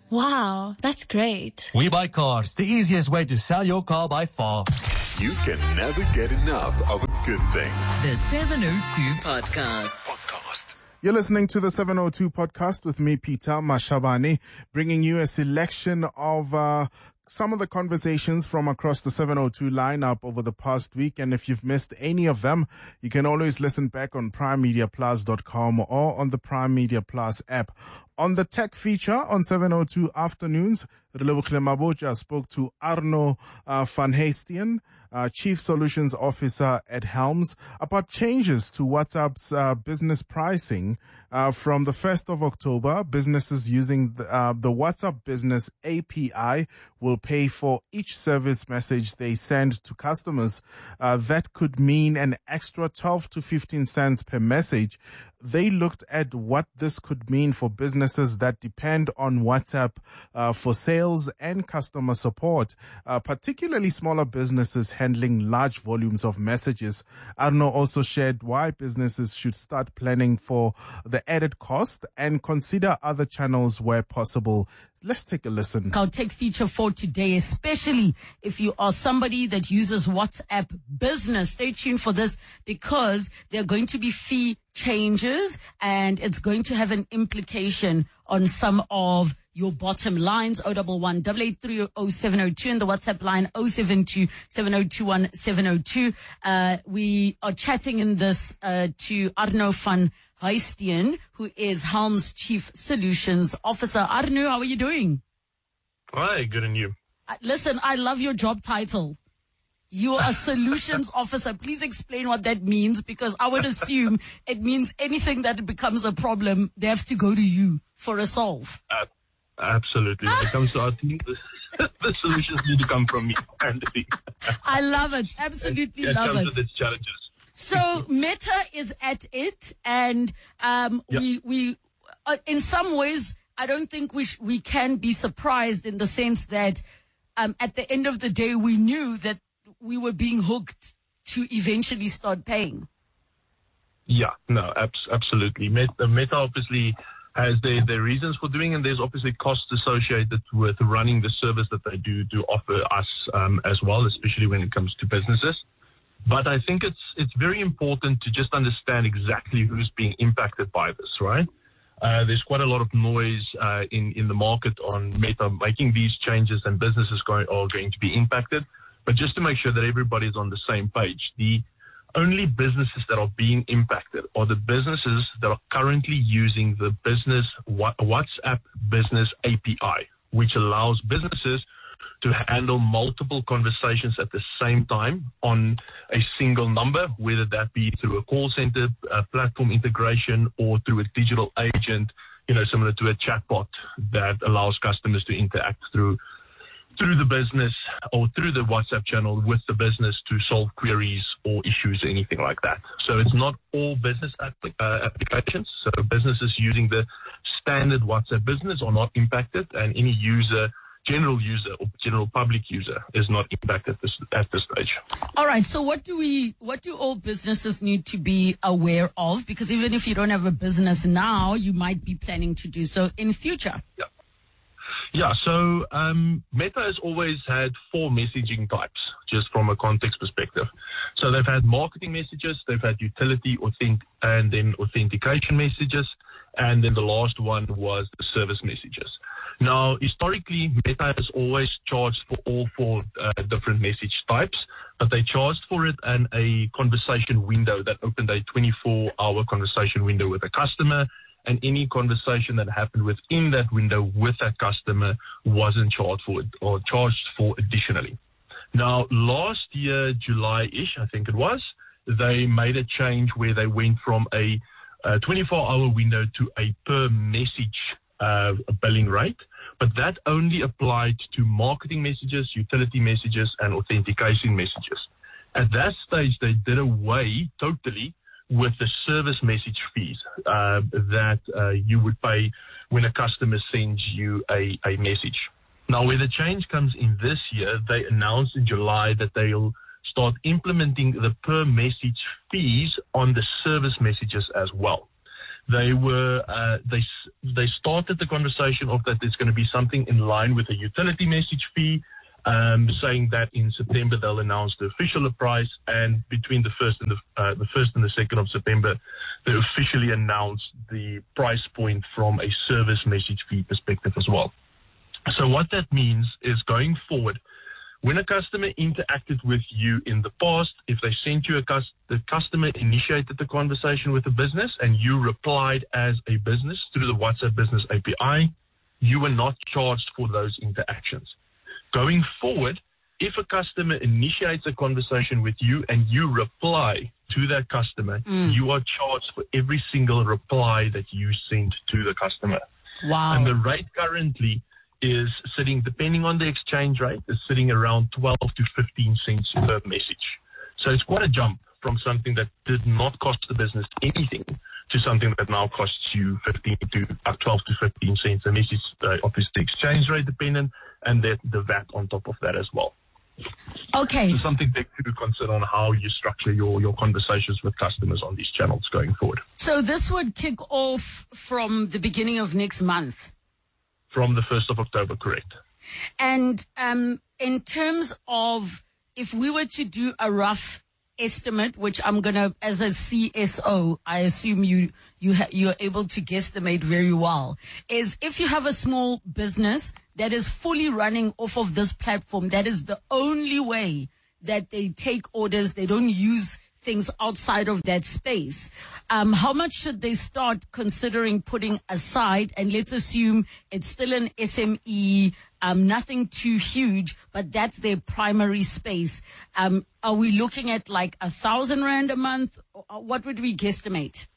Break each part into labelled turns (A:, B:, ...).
A: Wow, that's great.
B: We Buy Cars, the easiest way to sell your car by far.
C: You can never get enough of a good thing.
D: The 702 Podcast.
E: You're listening to the 702 Podcast with me, Peter Mashabane, bringing you a selection of some of the conversations from across the 702 lineup over the past week. And if you've missed any of them, you can always listen back on primemediaplus.com or on the Prime Media Plus app. On the tech feature on 702 Afternoons, Relebohile Mabotja spoke to Arno van Heestien, Chief Solutions Officer at Helms, about changes to WhatsApp's business pricing. From the 1st of October, businesses using the WhatsApp Business API will pay for each service message they send to customers. That could mean an extra 12 to 15 cents per message. They looked at what this could mean for businesses that depend on WhatsApp for sales and customer support, particularly smaller businesses handling large volumes of messages. Arno also shared why businesses should start planning for the added cost and consider other channels where possible. Let's take a listen.
F: Our tech feature for today, especially if you are somebody that uses WhatsApp Business. Stay tuned for this because there are going to be fee changes and it's going to have an implication on some of your bottom lines. 011 883 0702 and the WhatsApp line 072 7021 702. We are chatting in this to Arno van Heestien, who is Helms Chief Solutions Officer. Arno, how are you doing?
G: Hi, good, and you?
F: Listen, I love your job title. You are a solutions officer. Please explain what that means, because I would assume it means anything that becomes a problem, they have to go to you for a solve.
G: Absolutely. When it comes to our team, the solutions need to come from me.
F: I love it. Absolutely love it.
G: It comes with its challenges.
F: So Meta is at it, and we in some ways, I don't think we can be surprised in the sense that at the end of the day, we knew that we were being hooked to eventually start paying.
G: Yeah, no, absolutely. Meta obviously has their reasons for doing, and there's obviously costs associated with running the service that they do offer us as well, especially when it comes to businesses. But I think it's very important to just understand exactly who's being impacted by this, right? There's quite a lot of noise in the market on Meta making these changes, and businesses are going to be impacted. But just to make sure that everybody's on the same page, the only businesses that are being impacted are the businesses that are currently using the WhatsApp Business API, which allows businesses to handle multiple conversations at the same time on a single number, whether that be through a call center, a platform integration, or through a digital agent, similar to a chatbot that allows customers to interact through the business or through the WhatsApp channel with the business to solve queries or issues, anything like that. So it's not all business applications. So businesses using the standard WhatsApp Business are not impacted, and any general user or general public user is not impacted at this stage.
F: All right. So what do all businesses need to be aware of? Because even if you don't have a business now, you might be planning to do so in future.
G: Yeah. So Meta has always had 4 messaging types, just from a context perspective. So they've had marketing messages, they've had utility, and then authentication messages, and then the last one was the service messages. Now, historically, Meta has always charged for all 4 different message types, but they charged for it in a conversation window that opened a 24-hour conversation window with a customer, and any conversation that happened within that window with that customer wasn't charged for additionally. Now, last year, July-ish, I think it was, they made a change where they went from a 24-hour window to a per message billing rate, but that only applied to marketing messages, utility messages, and authentication messages. At that stage, they did away totally with the service message fees that you would pay when a customer sends you a message. Now, where the change comes in this year, they announced in July that they'll start implementing the per message fees on the service messages as well. they started the conversation of that there's going to be something in line with a utility message fee, saying that in September they'll announce the official price, and between the 1st and the 2nd of September, they officially announced the price point from a service message fee perspective as well. So what that means is going forward, when a customer interacted with you in the past, if they sent you the customer initiated the conversation with the business and you replied as a business through the WhatsApp Business API, you were not charged for those interactions. Going forward, if a customer initiates a conversation with you and you reply to that customer, you are charged for every single reply that you send to the customer.
F: Wow.
G: And the rate currently is sitting, depending on the exchange rate, is sitting around 12 to 15 cents per message. So it's quite a jump from something that did not cost the business anything to something that now costs you 12 to 15 cents a message, obviously exchange rate dependent, and then the VAT on top of that as well.
F: Okay.
G: So something big to consider on how you structure your conversations with customers on these channels going forward.
F: So this would kick off from the beginning of next month?
G: From the 1st of October, correct.
F: And in terms of if we were to do a rough estimate, which I'm going to, as a CSO, I assume you're able to guesstimate very well, is if you have a small business that is fully running off of this platform, that is the only way that they take orders, they don't use things outside of that space. How much should they start considering putting aside? And let's assume it's still an SME, nothing too huge, but that's their primary space. Are we looking at like 1,000 Rand a month? What would we guesstimate?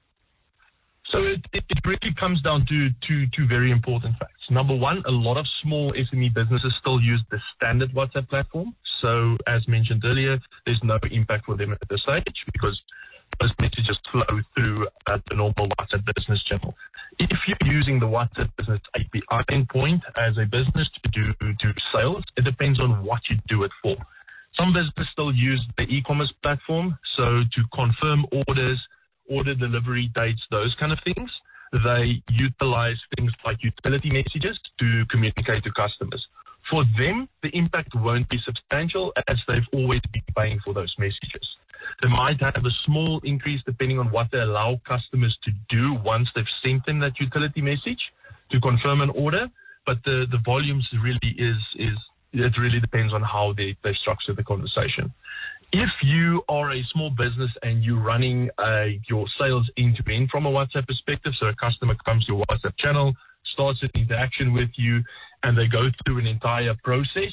G: So it really comes down to two very important facts. Number one, a lot of small SME businesses still use the standard WhatsApp platform. So as mentioned earlier, there's no impact for them at this stage because those messages flow through the normal WhatsApp business channel. If you're using the WhatsApp Business API endpoint as a business to do sales, it depends on what you do it for. Some businesses still use the e-commerce platform, so to confirm orders, order delivery dates, those kind of things, they utilize things like utility messages to communicate to customers. For them, the impact won't be substantial as they've always been paying for those messages. They might have a small increase depending on what they allow customers to do once they've sent them that utility message to confirm an order, but the volumes really it really depends on how they structure the conversation. If you are a small business and you're running your sales end-to-end from a WhatsApp perspective, so a customer comes to your WhatsApp channel, starts an interaction with you, and they go through an entire process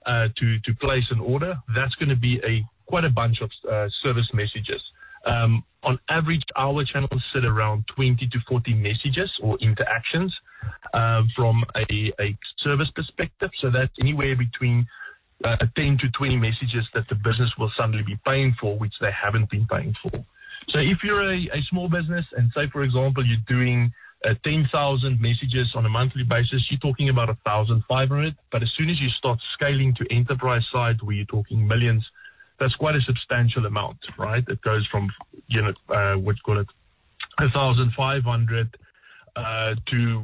G: to place an order, that's going to be quite a bunch of service messages. On average, our channels sit around 20 to 40 messages or interactions from a service perspective. So that's anywhere between 10 to 20 messages that the business will suddenly be paying for, which they haven't been paying for. So if you're a small business and say, for example, you're doing 10,000 messages on a monthly basis, you're talking about 1,500. But as soon as you start scaling to enterprise side where you're talking millions, that's quite a substantial amount, right? It goes from, what's call it, 1,500 to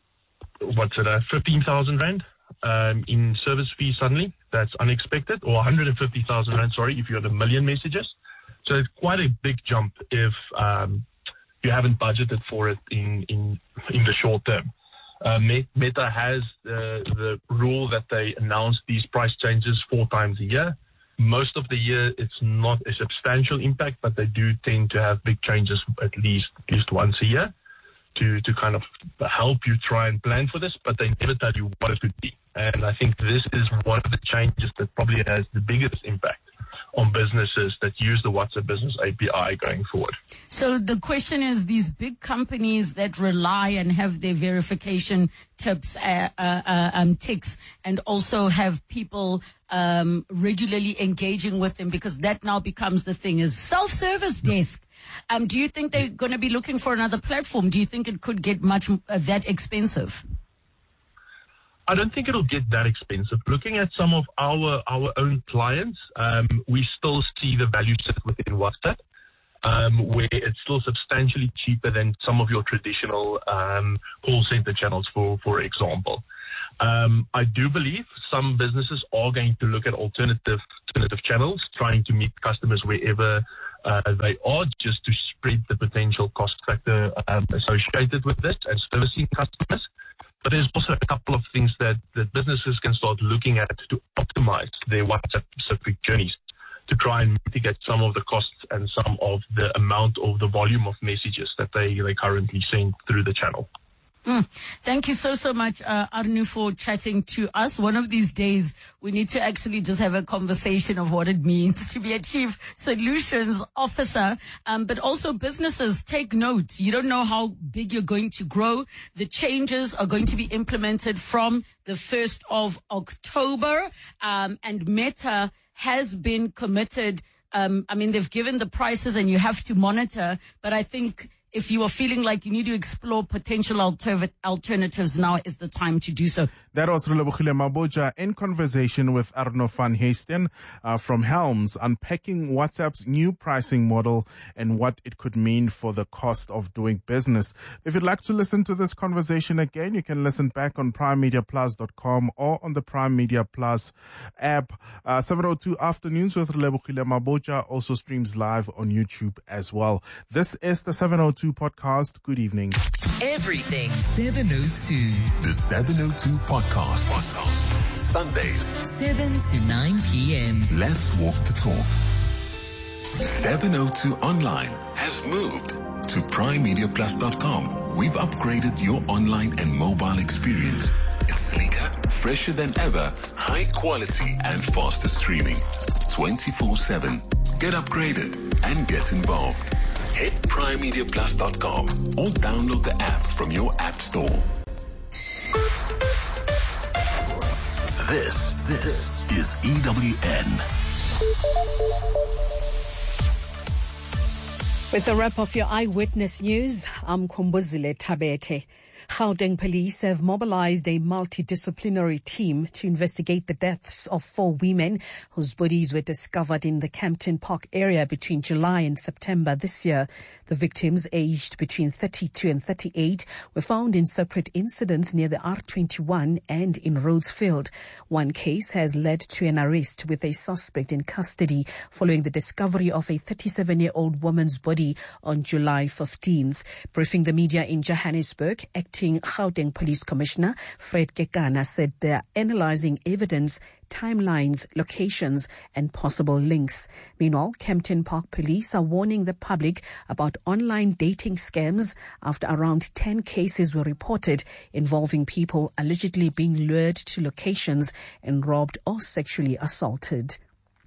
G: 15,000 Rand in service fee suddenly. That's unexpected, or 150,000 Rand, sorry, if you have 1 million messages. So it's quite a big jump if you haven't budgeted for it in the short term. Meta has the rule that they announce these price changes 4 times a year. Most of the year, it's not a substantial impact, but they do tend to have big changes at least once a year to kind of help you try and plan for this, but they never tell you what it could be. And I think this is one of the changes that probably has the biggest impact on businesses that use the WhatsApp Business API going forward.
F: So the question is, these big companies that rely and have their verification tips, ticks, and also have people regularly engaging with them, because that now becomes the thing, is self-service desk. Do you think they're going to be looking for another platform? Do you think it could get much that expensive?
G: I don't think it'll get that expensive. Looking at some of our own clients, we still see the value set within WhatsApp. where it's still substantially cheaper than some of your traditional call center channels, for example. I do believe some businesses are going to look at alternative channels, trying to meet customers wherever they are, just to spread the potential cost factor associated with this and servicing customers. But there's also a couple of things that businesses can start looking at to optimize their WhatsApp-specific journeys, to try and mitigate some of the costs and some of the amount of the volume of messages that they currently send through the channel.
F: Thank you so much, Arno, for chatting to us. One of these days, we need to actually just have a conversation of what it means to be a chief solutions officer. But also businesses, take note. You don't know how big you're going to grow. The changes are going to be implemented from the 1st of October. And Meta has been committed. They've given the prices and you have to monitor. But I think if you are feeling like you need to explore potential alternatives, now is the time to do so.
E: That was Relebohile Mabotja in conversation with Arno van Heesten from Helms, unpacking WhatsApp's new pricing model and what it could mean for the cost of doing business. If you'd like to listen to this conversation again, you can listen back on primemediaplus.com or on the Prime Media Plus app. 7:02 Afternoons with Relebohile Mabotja also streams live on YouTube as well. This is the 7:02 podcast. Good evening.
D: Everything 702.
C: The 702 podcast. Sundays,
D: 7 to 9 p.m.
C: let's walk the talk. 702 Online has moved to primemediaplus.com. We've upgraded your online and mobile experience. It's sleeker, fresher than ever, high quality and faster streaming. 24/7. Get upgraded and get involved. Hit primemediaplus.com or download the app from your app store. This is EWN.
H: With the wrap of your Eyewitness News, I'm Kumbuzile Tabete. Gauteng police have mobilized a multidisciplinary team to investigate the deaths of 4 women whose bodies were discovered in the Campton Park area between July and September this year. The victims, aged between 32 and 38, were found in separate incidents near the R21 and in Rhodesfield. One case has led to an arrest with a suspect in custody following the discovery of a 37-year-old woman's body on July 15th. Briefing the media in Johannesburg, acting Gauteng Police Commissioner Fred Kekana said they are analyzing evidence, timelines, locations and possible links. Meanwhile, Campton Park Police are warning the public about online dating scams after around 10 cases were reported involving people allegedly being lured to locations and robbed or sexually assaulted.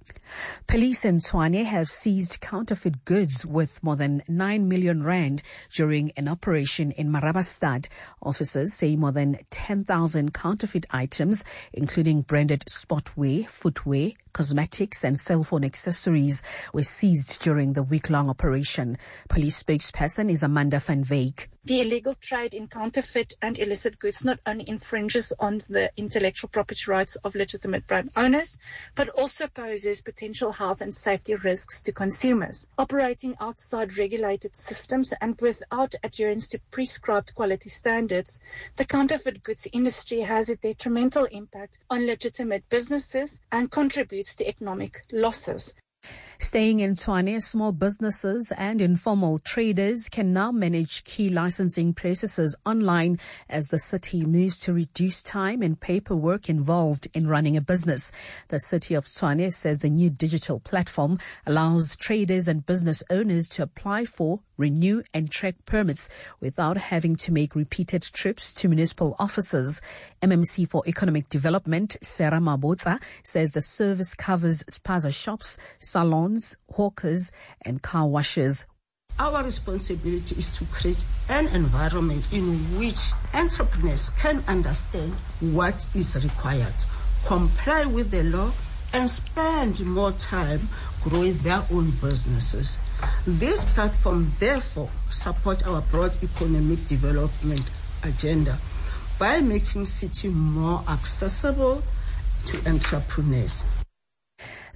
H: Police in Tshwane have seized counterfeit goods worth more than 9 million rand during an operation in Marabastad. Officers say more than 10,000 counterfeit items, including branded sportwear, footwear, cosmetics and cell phone accessories, were seized during the week-long operation. Police spokesperson is Amanda van Wyk.
I: The illegal trade in counterfeit and illicit goods not only infringes on the intellectual property rights of legitimate brand owners, but also poses potential health and safety risks to consumers. Operating outside regulated systems and without adherence to prescribed quality standards, the counterfeit goods industry has a detrimental impact on legitimate businesses and contributes to economic losses.
H: Staying in Tshwane, small businesses and informal traders can now manage key licensing processes online as the city moves to reduce time and paperwork involved in running a business. The city of Tshwane says the new digital platform allows traders and business owners to apply for, renew and track permits without having to make repeated trips to municipal offices. MMC for Economic Development, Sarah Mabotsa, says the service covers spaza shops, salons, hawkers and car washes.
J: Our responsibility is to create an environment in which entrepreneurs can understand what is required, comply with the law and spend more time growing their own businesses. This platform therefore supports our broad economic development agenda by making city more accessible to entrepreneurs.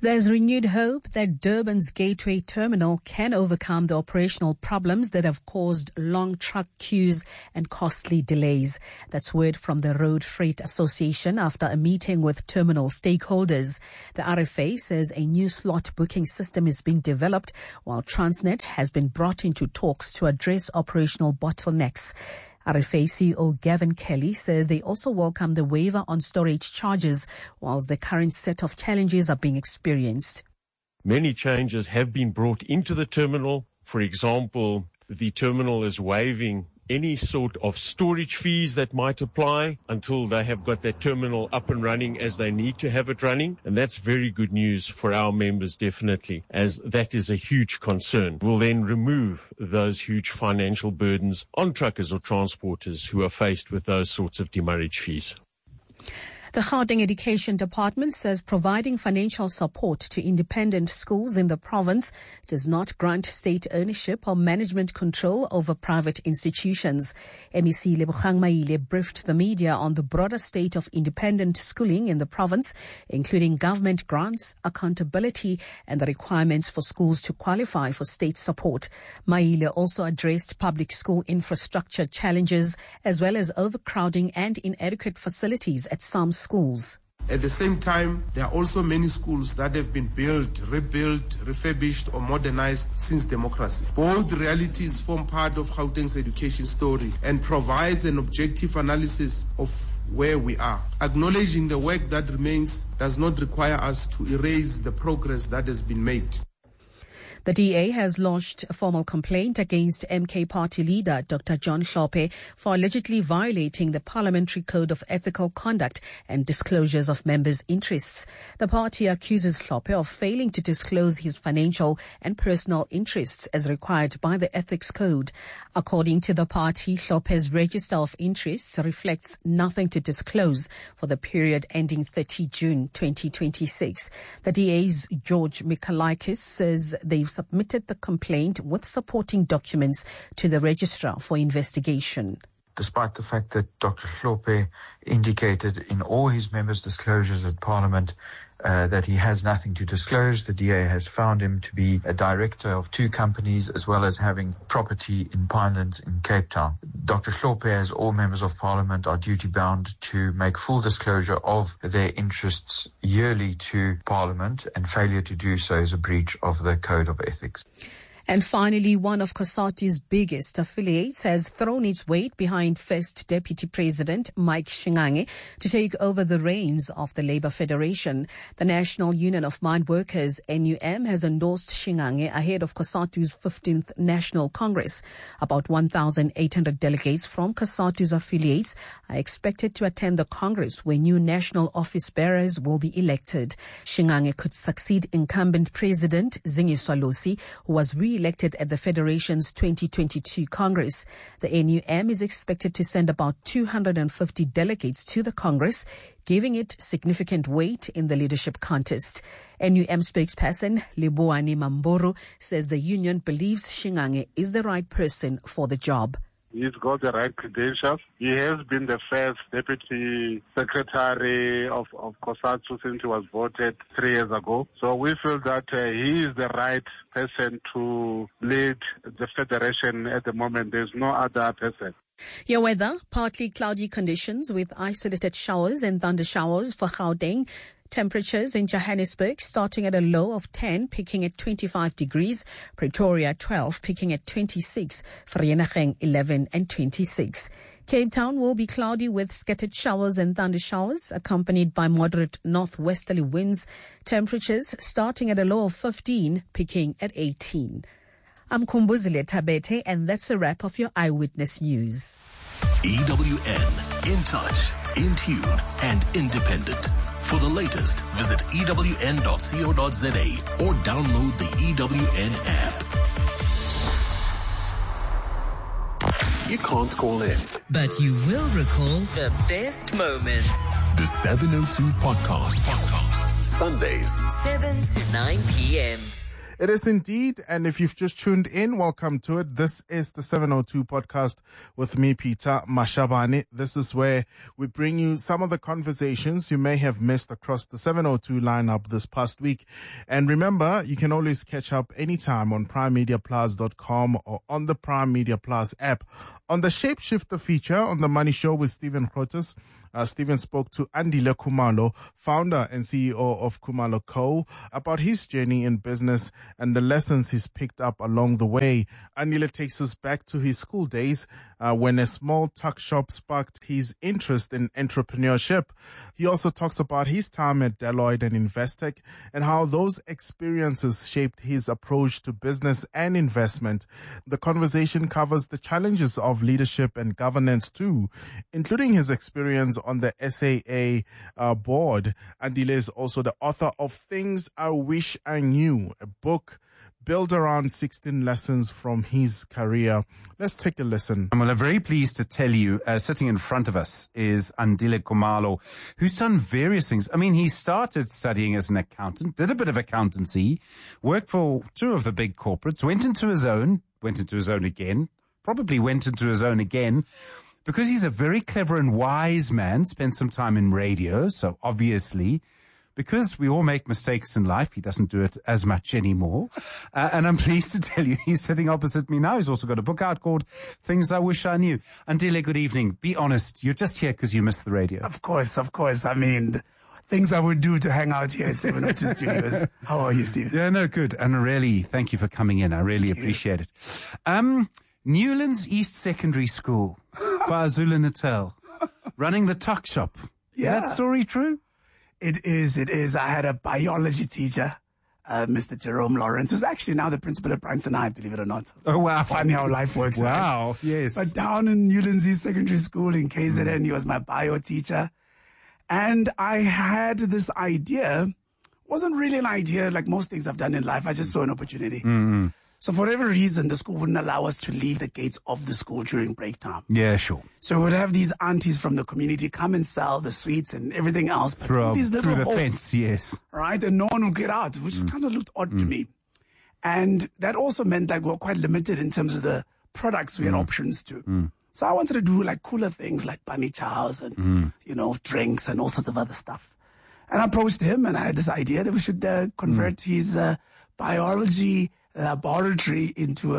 H: There's renewed hope that Durban's Gateway Terminal can overcome the operational problems that have caused long truck queues and costly delays. That's word from the Road Freight Association after a meeting with terminal stakeholders. The RFA says a new slot booking system is being developed, while Transnet has been brought into talks to address operational bottlenecks. RFA CEO Gavin Kelly says they also welcome the waiver on storage charges, whilst the current set of challenges are being experienced.
K: Many changes have been brought into the terminal. For example, the terminal is waiving any sort of storage fees that might apply until they have got their terminal up and running as they need to have it running. And that's very good news for our members, definitely, as that is a huge concern. We'll then remove those huge financial burdens on truckers or transporters who are faced with those sorts of demurrage fees.
H: The Gauteng Education Department says providing financial support to independent schools in the province does not grant state ownership or management control over private institutions. MEC Lebogang Maile briefed the media on the broader state of independent schooling in the province, including government grants, accountability, and the requirements for schools to qualify for state support. Maile also addressed public school infrastructure challenges as well as overcrowding and inadequate facilities at some schools.
L: At the same time, there are also many schools that have been built, rebuilt, refurbished or modernized since democracy. Both realities form part of Gauteng's education story and provides an objective analysis of where we are. Acknowledging the work that remains does not require us to erase the progress that has been made.
H: The DA has lodged a formal complaint against MK party leader Dr. John Hlophe for allegedly violating the Parliamentary Code of Ethical Conduct and disclosures of members' interests. The party accuses Hlophe of failing to disclose his financial and personal interests as required by the Ethics Code. According to the party, Hlophe's register of interests reflects nothing to disclose for the period ending 30 June 2026. The DA's George Mikalakis says they've submitted the complaint with supporting documents to the registrar for investigation.
M: Despite the fact that Dr. Hlophe indicated in all his members' disclosures at Parliament that he has nothing to disclose, the DA has found him to be a director of 2 companies as well as having property in Pinelands in Cape Town. Dr. Hlophe, as all members of Parliament, are duty-bound to make full disclosure of their interests yearly to Parliament, and failure to do so is a breach of the Code of Ethics.
H: And finally, one of COSATU's biggest affiliates has thrown its weight behind First Deputy President Mike Shingange to take over the reins of the Labour Federation. The National Union of Mine Workers, NUM, has endorsed Shingange ahead of COSATU's 15th National Congress. About 1,800 delegates from COSATU's affiliates are expected to attend the Congress, where new national office bearers will be elected. Shingange could succeed incumbent President Zingiswa Losi, who was re-elected at the Federation's 2022 Congress. The NUM is expected to send about 250 delegates to the Congress, giving it significant weight in the leadership contest. NUM spokesperson Leboani Mamboro says the union believes Shingange is the right person for the job.
N: He's got the right credentials. He has been the first deputy secretary of COSATU since he was voted 3 years ago. So we feel that he is the right person to lead the federation at the moment. There's no other person.
H: Your weather, partly cloudy conditions with isolated showers and thunder showers for Gauteng. Temperatures in Johannesburg starting at a low of 10, peaking at 25 degrees. Pretoria 12, peaking at 26. Vereeniging 11 and 26. Cape Town will be cloudy with scattered showers and thunder showers, accompanied by moderate northwesterly winds. Temperatures starting at a low of 15, peaking at 18. I'm Kumbuzile Tabete, and that's a wrap of your Eyewitness News.
C: EWN, in touch, in tune, and independent. For the latest, visit ewn.co.za or download the EWN app. You can't call in,
D: but you will recall the best moments.
C: The 702 Podcast. Sundays,
D: 7 to 9 p.m.
E: It is indeed. And if you've just tuned in, welcome to it. This is the 702 podcast with me, Peter Mashabane. This is where we bring you some of the conversations you may have missed across the 702 lineup this past week. And remember, you can always catch up anytime on primemediaplus.com or on the Prime Media Plus app. On the Shapeshifter feature on The Money Show with Stephen Grootes, Stephen spoke to Andile Khumalo, founder and CEO of Khumalo Co., about his journey in business and the lessons he's picked up along the way. Andile takes us back to his school days when a small tuck shop sparked his interest in entrepreneurship. He also talks about his time at Deloitte and Investec and how those experiences shaped his approach to business and investment. The conversation covers the challenges of leadership and governance too, including his experience on the SAA board. Andile is also the author of Things I Wish I Knew, a book built around 16 lessons from his career. Let's take a listen.
O: Well, I'm very pleased to tell you, sitting in front of us is Andile Khumalo, who's done various things. I mean, he started studying as an accountant, did a bit of accountancy, worked for two of the big corporates, went into his own again, probably went into his own again, because he's a very clever and wise man, spent some time in radio, so obviously, because we all make mistakes in life, he doesn't do it as much anymore. And I'm pleased to tell you he's sitting opposite me now. He's also got a book out called Things I Wish I Knew. Andile, good evening. Be honest, you're just here because you missed the radio.
P: Of course. I mean, things I would do to hang out here at 702 Studios. How are you, Steve?
O: Yeah, no, good. And really, thank you for coming in. I really appreciate it. Newlands East Secondary School, KwaZulu-Natal, running the tuck shop.
P: Yeah.
O: Is that story true?
P: It is. I had a biology teacher, Mr. Jerome Lawrence, who's actually now the principal at Bryanston High, believe it or not.
O: Oh, wow.
P: Funny how life works.
O: Wow,
P: right?
O: yes.
P: But down in Newlands East Secondary School in KZN, he was my bio teacher. And I had this idea. Wasn't really an idea like most things I've done in life. I just saw an opportunity.
O: Mm-hmm.
P: So for whatever reason, the school wouldn't allow us to leave the gates of the school during break time.
O: Yeah, sure.
P: So we would have these aunties from the community come and sell the sweets and everything else.
O: Through the
P: holes,
O: fence, yes.
P: Right? And no one would get out, which kind of looked odd to me. And that also meant like we were quite limited in terms of the products we had options to. So I wanted to do like cooler things like bunny chows and, drinks and all sorts of other stuff. And I approached him and I had this idea that we should convert his biology laboratory into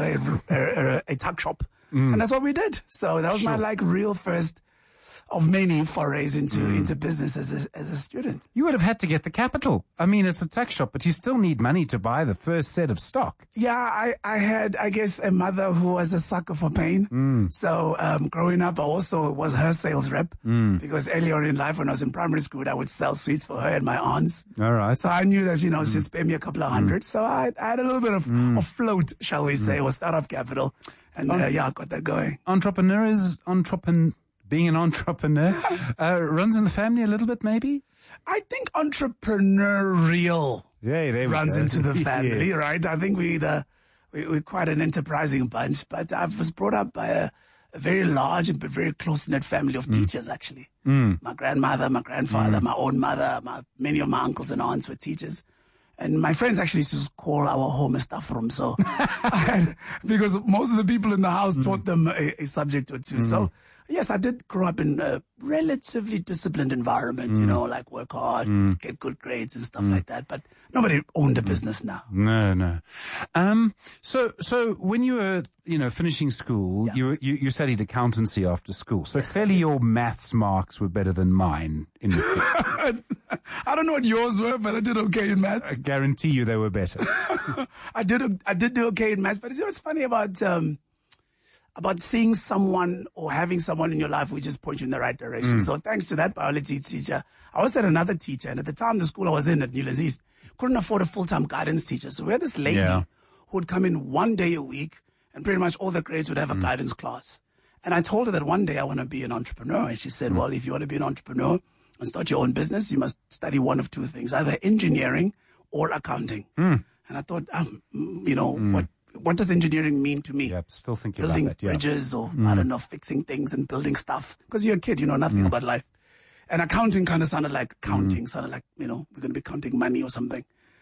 P: a tuck shop. And that's what we did. So that was my real first of many forays into business as a student.
O: You would have had to get the capital. I mean, it's a tuck shop, but you still need money to buy the first set of stock.
P: Yeah, I had, I guess, a mother who was a sucker for pain. So growing up, I also was her sales rep because earlier in life when I was in primary school, I would sell sweets for her and my aunts.
O: All right.
P: So I knew that, she'd spare me a couple of hundred. So I had a little bit of float, shall we say, or startup capital. And I got that going.
O: Being an entrepreneur runs in the family a little bit, maybe?
P: I think entrepreneurial runs into the family,
O: yes.
P: right? I think we're quite an enterprising bunch, but I was brought up by a very large but very close-knit family of teachers, actually. My grandmother, my grandfather, my own mother, many of my uncles and aunts were teachers. And my friends actually used to call our home a staff room. So, because most of the people in the house taught them a subject or two. So, yes, I did grow up in a relatively disciplined environment, like work hard, get good grades and stuff like that. But nobody owned a business now.
O: No. So when you were, finishing school, you studied accountancy after school. So clearly your maths marks were better than mine in the field.
P: I don't know what yours were, but I did okay in maths.
O: I guarantee you they were better.
P: I did do okay in maths, but what's funny about seeing someone or having someone in your life who just point you in the right direction. So thanks to that biology teacher, I was at another teacher, and at the time the school I was in at Newlands East couldn't afford a full-time guidance teacher. So we had this lady who would come in one day a week, and pretty much all the grades would have a guidance class. And I told her that one day I want to be an entrepreneur. And she said, well, if you want to be an entrepreneur and start your own business, you must study one of two things, either engineering or accounting. And I thought, what does engineering mean to me?
O: Yeah, still thinking
P: building
O: about that. Yeah.
P: Bridges or, I don't know, fixing things and building stuff. Because you're a kid, you know nothing about life. And accounting kind of sounded like counting, sounded like, we're going to be counting money or something.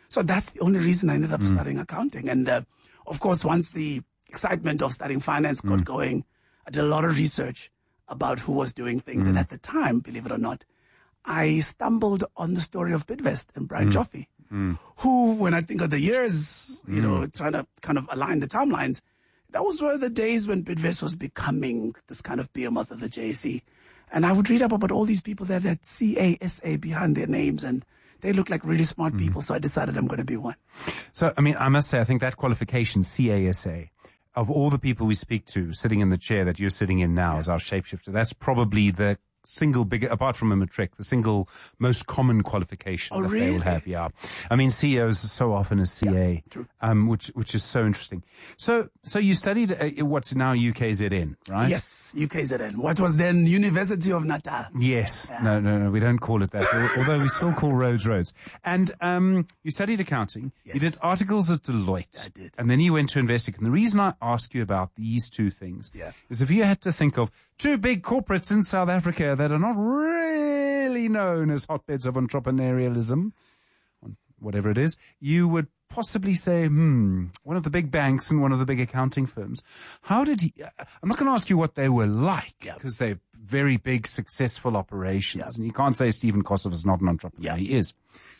P: So that's the only reason I ended up studying accounting. And of course, once the excitement of studying finance got going, I did a lot of research about who was doing things. And at the time, believe it or not, I stumbled on the story of Bidvest and Brian Joffe, who, when I think of the years, you know, trying to kind of align the timelines, that was one of the days when Bidvest was becoming this kind of behemoth of the JSE. And I would read up about all these people that had CASA behind their names, and they look like really smart people. So I decided I'm going to be one.
O: So, I mean, I must say, I think that qualification, CASA, of all the people we speak to sitting in the chair that you're sitting in now as our shapeshifter, that's probably the single biggest, apart from a matric, the single most common qualification that they will have. Yeah. I mean, CEOs so often as CA, which is so interesting. So you studied what's now UKZN, right?
P: Yes, UKZN. What was then University of Natal.
O: Yes. Yeah. No, we don't call it that, although we still call roads. And you studied accounting. Yes. You did articles at Deloitte. I did. And then you went to Investec. And the reason I ask you about these two things is if you had to think of two big corporates in South Africa that are not really known as hotbeds of entrepreneurialism, whatever it is, you would possibly say, one of the big banks and one of the big accounting firms. How did he, I'm not going to ask you what they were like, because they're very big, successful operations. And you can't say Stephen Kosoff is not an entrepreneur. He is.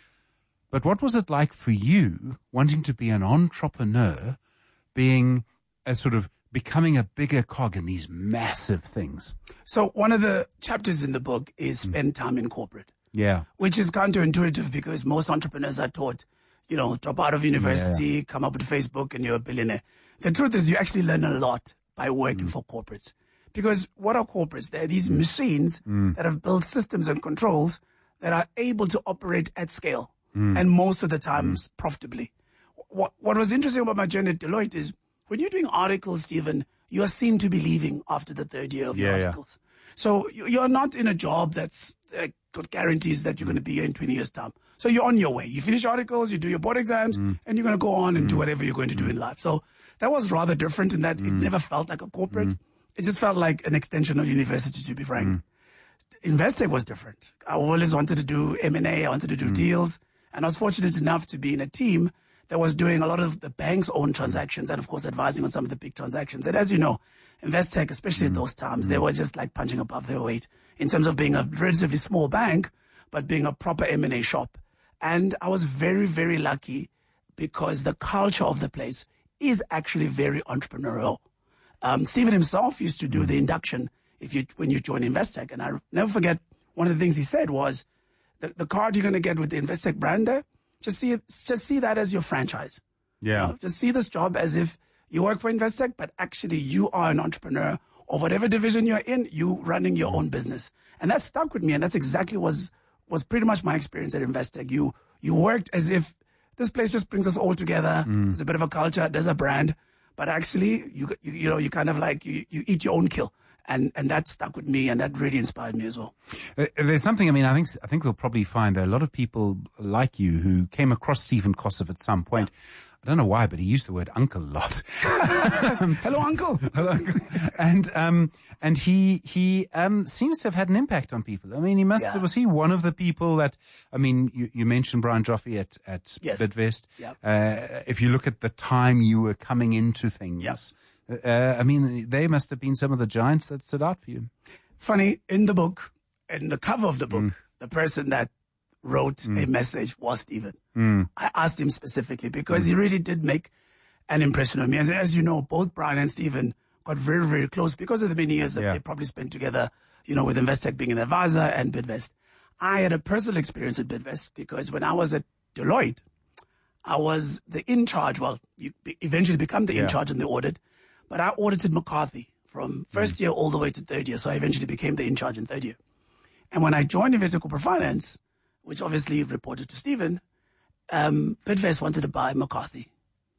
O: But what was it like for you wanting to be an entrepreneur, being a sort of becoming a bigger cog in these massive things?
P: So one of the chapters in the book is spend time in corporate.
O: Yeah.
P: Which is counterintuitive because most entrepreneurs are taught, you know, drop out of university, come up with Facebook and you're a billionaire. The truth is you actually learn a lot by working for corporates. Because what are corporates? They're these machines that have built systems and controls that are able to operate at scale. And most of the times profitably. What was interesting about my journey at Deloitte is when you're doing articles, Stephen, you are seen to be leaving after the third year of your articles. So you're not in a job that's got guarantees that you're going to be here in 20 years' time. So you're on your way. You finish articles, you do your board exams, and you're going to go on and do whatever you're going to do in life. So that was rather different in that it never felt like a corporate. It just felt like an extension of university, to be frank. Investec was different. I always wanted to do M&A. I wanted to do deals. And I was fortunate enough to be in a team that was doing a lot of the bank's own transactions and, of course, advising on some of the big transactions. And as you know, Investec, especially at those times, they were just like punching above their weight in terms of being a relatively small bank, but being a proper M&A shop. And I was very, very lucky because the culture of the place is actually very entrepreneurial. Stephen himself used to do the induction when you join Investec. And I never forget, one of the things he said was, the card you're going to get with the Investec brand there, just see that as your franchise.
O: Yeah.
P: You know, just see this job as if you work for Investec, but actually you are an entrepreneur or whatever division you're in, you running your own business. And that stuck with me. And that's exactly was pretty much my experience at Investec. You worked as if this place just brings us all together. There's a bit of a culture. There's a brand, but actually you kind of like, you eat your own kill. And that stuck with me, and that really inspired me as well.
O: There's something, I mean, I think we'll probably find there are a lot of people like you who came across Stephen Kosoff at some point. I don't know why, but he used the word uncle a lot.
P: Hello, uncle.
O: Hello, uncle. And he seems to have had an impact on people. I mean, was he one of the people that, I mean, you mentioned Brian Joffe at Bidvest. If you look at the time you were coming into things, I mean, they must have been some of the giants that stood out for you.
P: Funny, in the book, in the cover of the book, the person that wrote a message was Stephen. I asked him specifically because he really did make an impression on me. As you know, both Brian and Stephen got very, very close because of the many years that they probably spent together, you know, with Investec being an advisor and Bidvest. I had a personal experience at Bidvest because when I was at Deloitte, I was the in-charge. Well, you eventually become the in-charge in the audit. But I audited McCarthy from first year all the way to third year. So I eventually became the in-charge in third year. And when I joined Investec Corporate Finance, which obviously reported to Stephen, Bidvest wanted to buy McCarthy.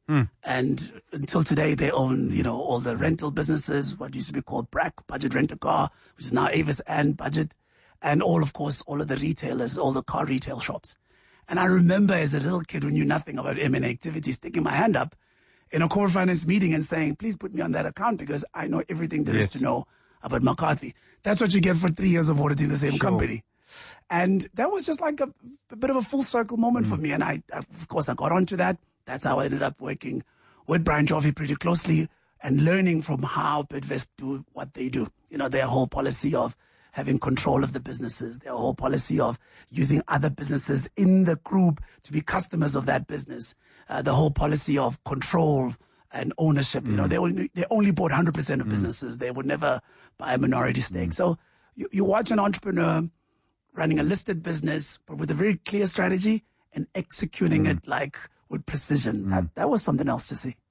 P: And until today, they own, you know, all the rental businesses, what used to be called BRAC, Budget Rent a Car, which is now Avis and Budget. And all of the retailers, all the car retail shops. And I remember as a little kid who knew nothing about M&A activities, sticking my hand up in a corporate finance meeting and saying, please put me on that account because I know everything there is to know about McCarthy. That's what you get for 3 years of auditing the same company. And that was just like a bit of a full circle moment for me. And I, of course, I got onto that. That's how I ended up working with Brian Joffe pretty closely and learning from how Bidvest do what they do. You know, their whole policy of having control of the businesses, their whole policy of using other businesses in the group to be customers of that business, the whole policy of control and ownership. You know, they only bought 100% of businesses. They would never buy a minority stake. So you watch an entrepreneur running a listed business, but with a very clear strategy and executing it like with precision. That was something else to see.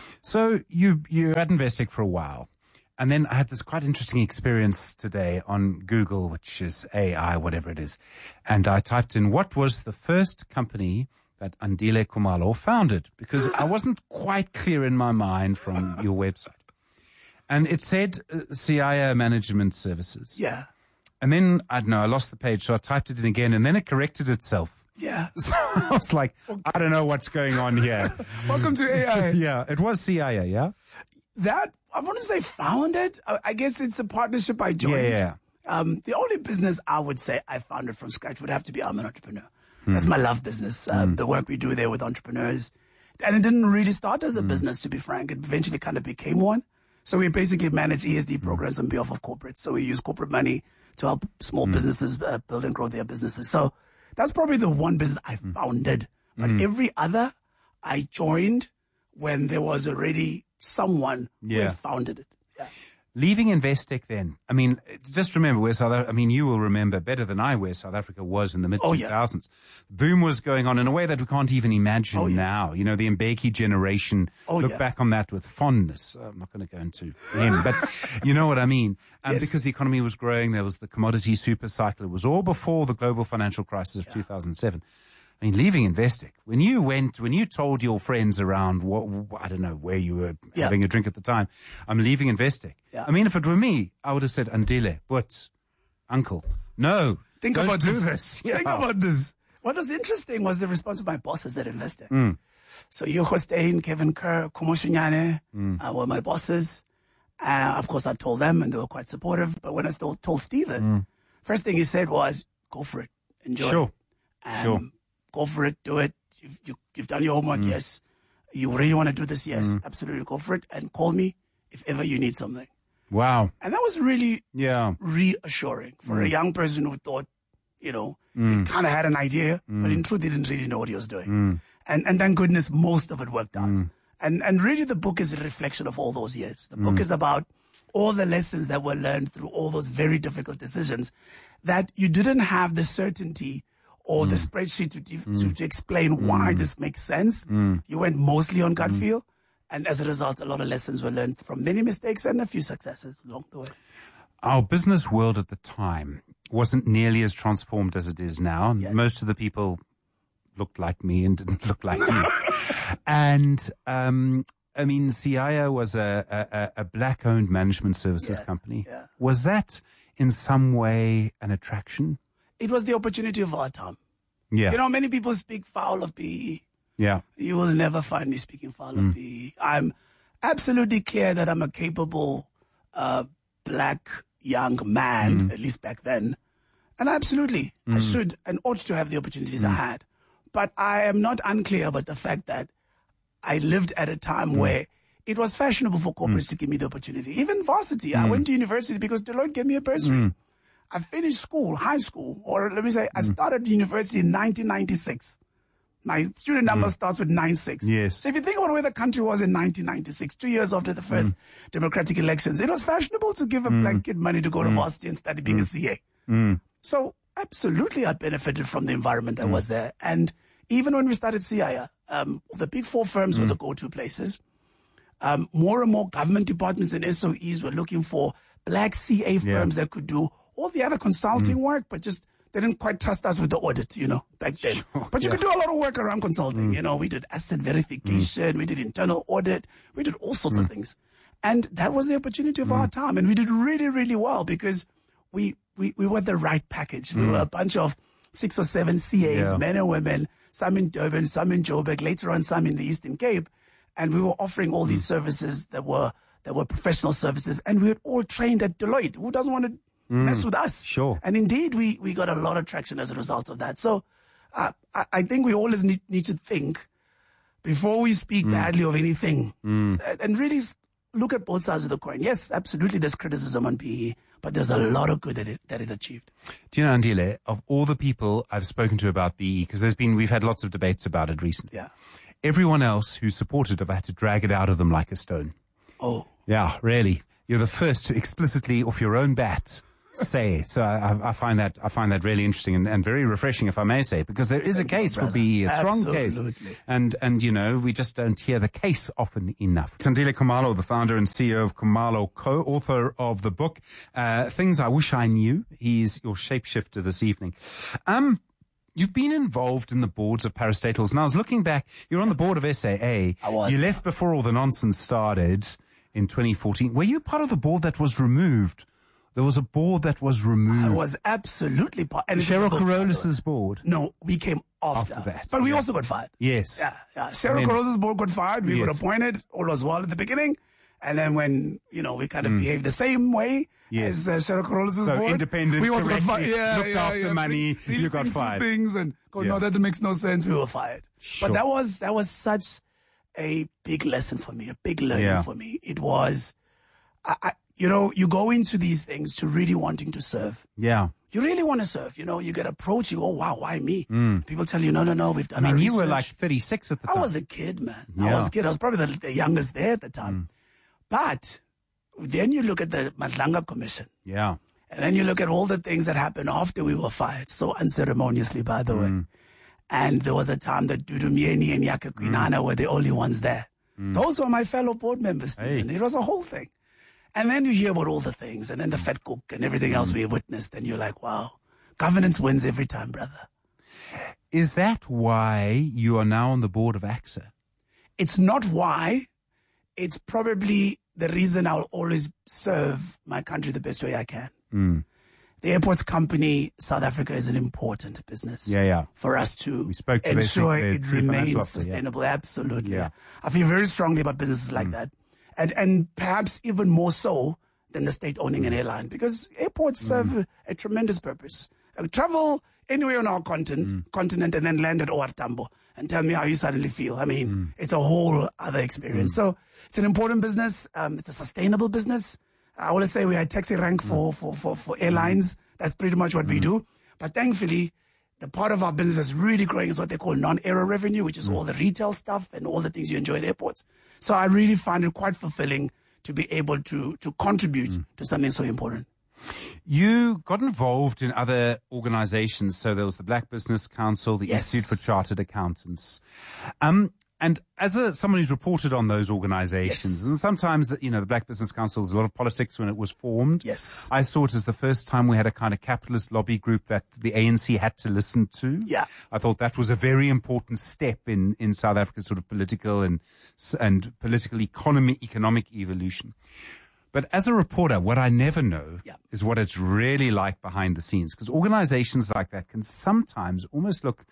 O: So you at Investec for a while. And then I had this quite interesting experience today on Google, which is AI, whatever it is. And I typed in, what was the first company that Andile Khumalo founded? Because I wasn't quite clear in my mind from your website. And it said CIA Management Services.
P: Yeah.
O: And then, I don't know, I lost the page, so I typed it in again, and then it corrected itself.
P: Yeah.
O: So I was like, I don't know what's going on here.
P: Welcome to AI.
O: Yeah, it was CIA, yeah?
P: That, I want to say founded. I guess it's a partnership I joined.
O: Yeah.
P: The only business I would say I founded from scratch would have to be I'm an entrepreneur. That's my love business. The work we do there with entrepreneurs. And it didn't really start as a business, to be frank. It eventually kind of became one. So we basically manage ESD programs on behalf of corporates. So we use corporate money to help small businesses build and grow their businesses. So that's probably the one business I founded. But every other I joined when there was already someone who had founded it. Yeah.
O: Leaving Investec then, I mean, just remember where you will remember better than I where South Africa was in the mid-2000s. Boom was going on in a way that we can't even imagine now. You know, the Mbeki generation look back on that with fondness. I'm not going to go into him, but you know what I mean. Because the economy was growing, there was the commodity super cycle. It was all before the global financial crisis of 2007. I mean, leaving Investec, when you told your friends around I don't know where you were having a drink at the time, I'm leaving Investec. Yeah. I mean, if it were me, I would have said, Andile, but uncle, no,
P: think
O: don't
P: about
O: do
P: this.
O: Yeah.
P: Think about this. What was interesting was the response of my bosses at Investec. So Hugo Steyn, Kevin Kerr, Komoshunyane were my bosses. Of course, I told them and they were quite supportive. But when I still told Stephen, first thing he said was, go for it. Enjoy.
O: Sure.
P: Sure. Go for it, do it. You've done your homework, yes. You really want to do this, yes. Absolutely, go for it. And call me if ever you need something.
O: Wow.
P: And that was really reassuring for a young person who thought, he kind of had an idea, but in truth, he didn't really know what he was doing. And thank goodness, most of it worked out. And really, the book is a reflection of all those years. The book is about all the lessons that were learned through all those very difficult decisions that you didn't have the certainty or the spreadsheet to explain why this makes sense. You went mostly on gut feel. And as a result, a lot of lessons were learned from many mistakes and a few successes along the way.
O: Our business world at the time wasn't nearly as transformed as it is now. Yes. Most of the people looked like me and didn't look like you. And, I mean, CIA was a black-owned management services company. Yeah. Was that in some way an attraction?
P: It was the opportunity of our time.
O: Yeah.
P: You know, many people speak foul of PE.
O: Yeah.
P: You will never find me speaking foul of PE. I'm absolutely clear that I'm a capable black young man, at least back then. And absolutely, I should and ought to have the opportunities I had. But I am not unclear about the fact that I lived at a time where it was fashionable for corporates to give me the opportunity. Even varsity. I went to university because Deloitte gave me a bursary. I finished school, high school, or let me say, I started university in 1996. My student number starts with 96.
O: Yes.
P: So if you think about where the country was in 1996, 2 years after the first democratic elections, it was fashionable to give a black kid money to go to varsity and study being a CA. So absolutely I benefited from the environment that was there. And even when we started CIA, the big four firms were the go-to places. More and more government departments and SOEs were looking for black CA firms that could do all the other consulting work, but just they didn't quite trust us with the audit, back then. Sure, but you could do a lot of work around consulting. We did asset verification, we did internal audit, we did all sorts of things. And that was the opportunity of our time. And we did really, really well because we were the right package. We were a bunch of 6 or 7 CAs, men and women, some in Durban, some in Joburg, later on some in the Eastern Cape. And we were offering all these services that were professional services. And we were all trained at Deloitte. Who doesn't want to mess with us.
O: Sure.
P: And indeed, we got a lot of traction as a result of that. So I think we always need to think before we speak badly of anything and really look at both sides of the coin. Yes, absolutely, there's criticism on PE, but there's a lot of good that it achieved.
O: Do you know, Andile, of all the people I've spoken to about BE, because we've had lots of debates about it recently.
P: Yeah.
O: Everyone else who supported it, I've had to drag it out of them like a stone.
P: Oh.
O: Yeah, really. You're the first to explicitly, off your own bat, say. So I find that really interesting and very refreshing, if I may say, because there is a case for BE, a strong case. And you know, we just don't hear the case often enough. Sandile Khumalo, the founder and CEO of Khumalo, co-author of the book, Things I Wish I Knew. He's your shapeshifter this evening. You've been involved in the boards of parastatals. And I was looking back, you're on the board of SAA.
P: I was.
O: You left before all the nonsense started in 2014. Were you part of the board that was removed? There was a board that was removed.
P: I was absolutely part. And
O: Cheryl Carolus' board?
P: No, we came after that. But we also got fired.
O: Yes.
P: Yeah. Cheryl Carolus' board got fired. We got appointed. All was well at the beginning. And then when, we kind of behaved the same way as Cheryl Carolus' board.
O: Independent,
P: we also got fired.
O: Looked after money, you got fired.
P: Things and no, that makes no sense. We were fired.
O: Sure.
P: But that was such a big lesson for me, a big learning for me. It was, you go into these things to really wanting to serve.
O: Yeah.
P: You really want to serve. You get approached, you go, wow, why me? People tell you, no, we've done our
O: you
P: research.
O: were like 36 at the time.
P: I was a kid, man.
O: Yeah.
P: I was a kid. I was probably the youngest there at the time. But then you look at the Madlanga Commission.
O: Yeah.
P: And then you look at all the things that happened after we were fired, so unceremoniously, by the way. And there was a time that Dudu Mieni and Yaka Kwinana were the only ones there. Those were my fellow board members, Stephen. It was a whole thing. And then you hear about all the things, and then the fat cook and everything else we witnessed, and you're like, wow, governance wins every time, brother.
O: Is that why you are now on the board of AXA?
P: It's not why. It's probably the reason I'll always serve my country the best way I can. The airports company, South Africa, is an important business.
O: Yeah.
P: For us to
O: ensure
P: it remains sustainable. Yeah. Absolutely.
O: Yeah.
P: I feel very strongly about businesses like that. And perhaps even more so than the state owning an airline, because airports serve a tremendous purpose. Travel anywhere on our continent and then land at OR Tambo and tell me how you suddenly feel. I mean, it's a whole other experience. So it's an important business. It's a sustainable business. I always say we are taxi rank for airlines. That's pretty much what we do. But thankfully, the part of our business that's really growing is what they call non-aero revenue, which is all the retail stuff and all the things you enjoy at airports. So I really find it quite fulfilling to be able to contribute to something so important.
O: You got involved in other organizations. So there was the Black Business Council, the Institute for Chartered Accountants. And as someone who's reported on those organizations, and sometimes, the Black Business Council was a lot of politics when it was formed.
P: Yes.
O: I saw it as the first time we had a kind of capitalist lobby group that the ANC had to listen to.
P: Yeah.
O: I thought that was a very important step in South Africa's sort of political and political economic evolution. But as a reporter, what I never know is what it's really like behind the scenes, because organizations like that can sometimes almost look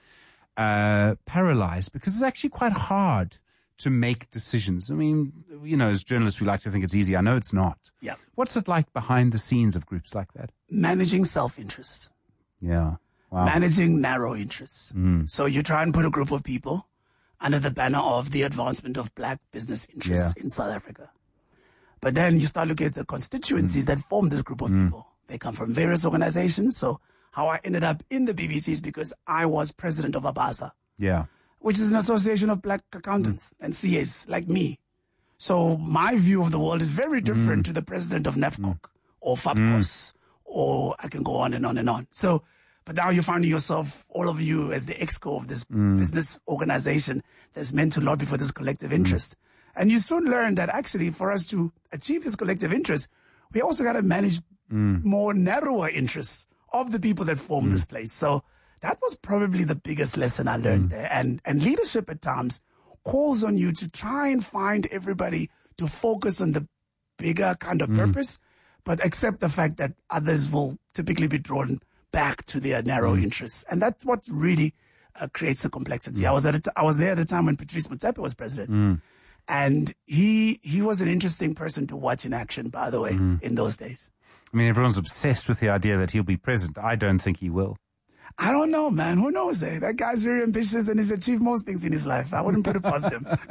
O: paralyzed, because it's actually quite hard to make decisions. I mean, as journalists, we like to think it's easy. I know it's not.
P: Yeah.
O: What's it like behind the scenes of groups like that?
P: Managing self-interests.
O: Yeah. Wow.
P: Managing narrow interests. So you try and put a group of people under the banner of the advancement of black business interests in South Africa. But then you start looking at the constituencies that form this group of people. They come from various organizations. So how I ended up in the BBC is because I was president of ABASA.
O: Yeah.
P: Which is an association of black accountants and CAs like me. So my view of the world is very different to the president of NEFCOC or FAPCOS, or I can go on and on and on. So, but now you're finding yourself, all of you, as the exco of this business organization that's meant to lobby for this collective interest. And you soon learn that actually for us to achieve this collective interest, we also got to manage more narrower interests of the people that form this place. So that was probably the biggest lesson I learned there. And leadership at times calls on you to try and find everybody to focus on the bigger kind of purpose, but accept the fact that others will typically be drawn back to their narrow interests. And that's what really creates the complexity. I was there at a time when Patrice Motsepe was president. And he was an interesting person to watch in action, by the way, in those days.
O: I mean, everyone's obsessed with the idea that he'll be president. I don't think he will.
P: I don't know, man. Who knows? That guy's very ambitious and he's achieved most things in his life. I wouldn't put it past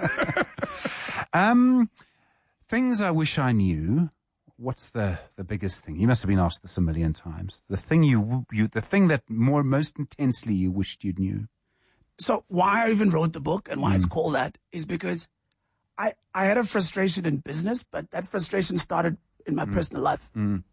P: him.
O: Things I wish I knew. What's the biggest thing? You must have been asked this a million times. The thing the thing that most intensely you wished you knew.
P: So why I even wrote the book and why it's called that is because I had a frustration in business, but that frustration started in my personal life.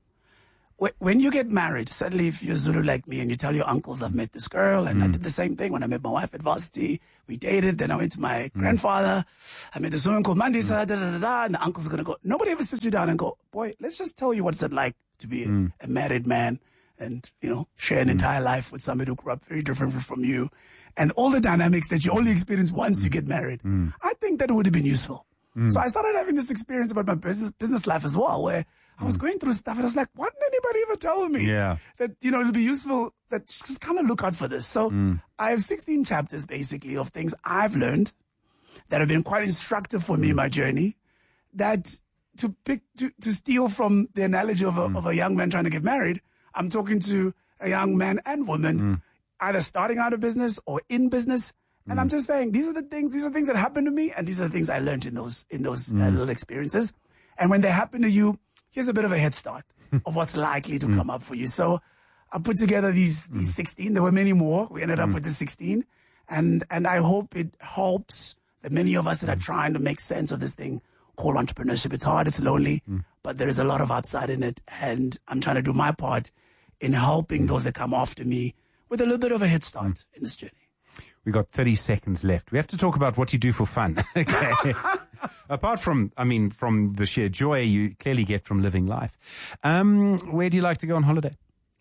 P: When you get married, suddenly if you're Zulu like me and you tell your uncles, I've met this girl, and I did the same thing when I met my wife at varsity. We dated, then I went to my grandfather. I met this woman called Mandisa, and the uncles are going to go. Nobody ever sits you down and go, boy, let's just tell you what's it like to be a married man and, share an entire life with somebody who grew up very different from you. And all the dynamics that you only experience once you get married. I think that would have been useful. So I started having this experience about my business life as well, where I was going through stuff and I was like, why didn't anybody ever tell me that, it'll be useful, that just kind of look out for this. So I have 16 chapters basically of things I've learned that have been quite instructive for me in my journey, that to steal from the analogy of a young man trying to get married, I'm talking to a young man and woman either starting out a business or in business. And I'm just saying, these are things that happened to me, and these are the things I learned in those little experiences. And when they happen to you, here's a bit of a head start of what's likely to come up for you. So I put together these 16. There were many more. We ended up with the 16. And I hope it helps the many of us that are trying to make sense of this thing called entrepreneurship. It's hard, it's lonely, but there is a lot of upside in it. And I'm trying to do my part in helping those that come after me with a little bit of a head start in this journey.
O: We got 30 seconds left. We have to talk about what you do for fun. Okay. Apart from, from the sheer joy you clearly get from living life. Where do you like to go on holiday?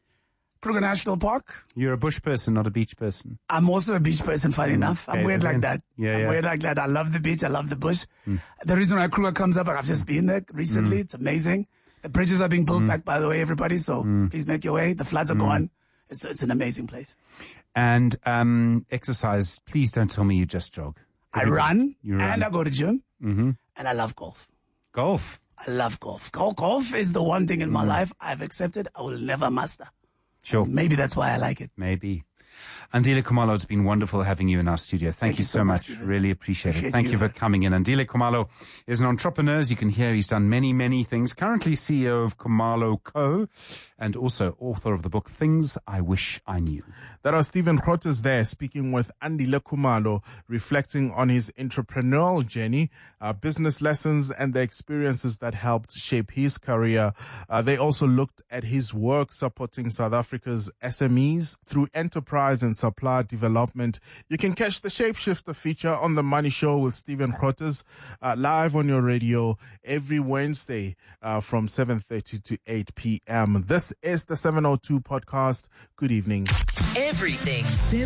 P: Kruger National Park.
O: You're a bush person, not a beach person.
P: I'm also a beach person, funny enough. I'm weird like that.
O: I'm
P: weird like that. I love the beach. I love the bush. The reason why Kruger comes up, I've just been there recently. It's amazing. The bridges are being built back, by the way, everybody. So please make your way. The floods are gone. It's an amazing place.
O: And exercise, please don't tell me you just jog.
P: I run, and I go to gym, and I love golf.
O: Golf?
P: I love golf. Golf is the one thing in my life I've accepted I will never master.
O: Sure.
P: And maybe that's why I like it.
O: Maybe. Andile Khumalo, it's been wonderful having you in our studio. Thank you so much. Really appreciate it. Thank you for coming in. Andile Khumalo is an entrepreneur. As you can hear, he's done many, many things. Currently CEO of Khumalo Co. and also author of the book Things I Wish I Knew.
E: That was Stephen Grootes there speaking with Andile Khumalo, reflecting on his entrepreneurial journey, business lessons and the experiences that helped shape his career. They also looked at his work supporting South Africa's SMEs through enterprise and supply development. You can catch the Shapeshifter feature on The Money Show with Stephen Grootes, live on your radio every Wednesday from 7:30 to 8 p.m. This is the 702 podcast. Good evening.
D: Everything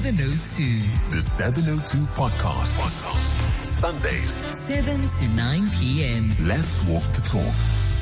D: 702.
C: The 702 podcast. Sundays,
D: 7 to 9 p.m.
C: Let's walk the talk.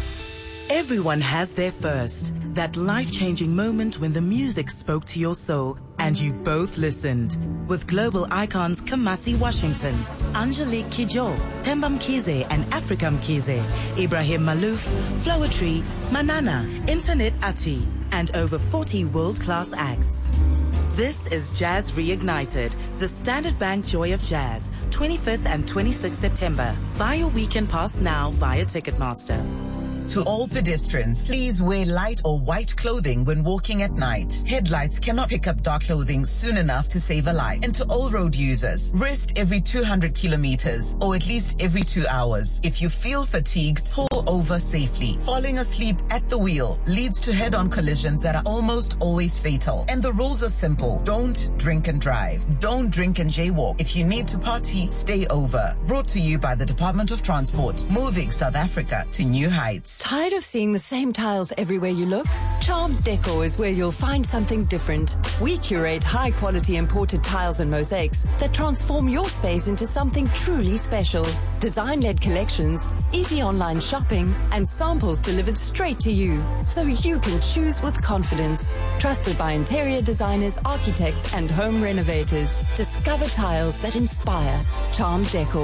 D: Everyone has their first, that life-changing moment when the music spoke to your soul and you both listened. With global icons Kamasi Washington, Angelique Kidjo, Themba Mkhize and Africa Mkhize, Ibrahim Malouf, Floetry, Manana, Internet Ati, and over 40 world-class acts. This is Jazz Reignited, the Standard Bank Joy of Jazz, 25th and 26th September. Buy your weekend pass now via Ticketmaster.
Q: To all pedestrians, please wear light or white clothing when walking at night. Headlights cannot pick up dark clothing soon enough to save a life. And to all road users, rest every 200 kilometers or at least every 2 hours. If you feel fatigued, pull over safely. Falling asleep at the wheel leads to head-on collisions that are almost always fatal. And the rules are simple. Don't drink and drive. Don't drink and jaywalk. If you need to party, stay over. Brought to you by the Department of Transport, moving South Africa to new heights.
R: Tired of seeing the same tiles everywhere you look? Charmed Decor is where you'll find something different. We curate high-quality imported tiles and mosaics that transform your space into something truly special. Design-led collections, easy online shopping, and samples delivered straight to you, so you can choose with confidence. Trusted by interior designers, architects, and home renovators. Discover tiles that inspire. Charmed Decor.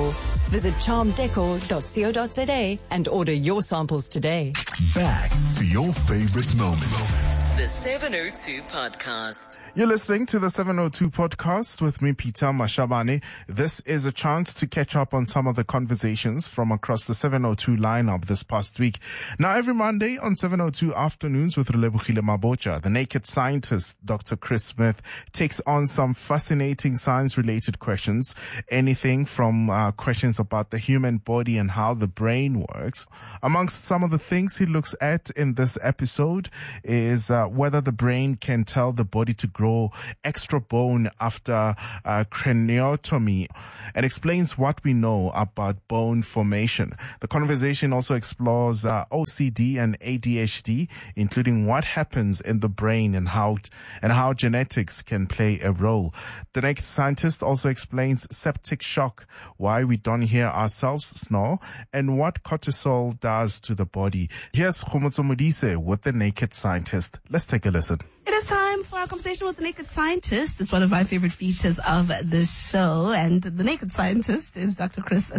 R: Visit charmdecor.co.za and order your samples today.
C: Back to your favorite moments.
Q: The 702 Podcast.
E: You're listening to the 702 Podcast with me, Peter Mashabane. This is a chance to catch up on some of the conversations from across the 702 lineup this past week. Now, every Monday on 702 Afternoons with Relebogile Mabocha, the naked scientist, Dr. Chris Smith, takes on some fascinating science-related questions. Anything from questions about the human body and how the brain works. Amongst some of the things he looks at in this episode is whether the brain can tell the body to grow extra bone after craniotomy, and explains what we know about bone formation. The conversation also explores OCD and ADHD, including what happens in the brain and how genetics can play a role. The naked scientist also explains septic shock, why we don't hear ourselves snore, and what cortisol does to the body. Here's Khomotso Modise with the naked scientist. Let's take a listen.
S: It is time for our conversation with the Naked Scientist. It's one of my favorite features of this show. And the Naked Scientist is Dr. Chris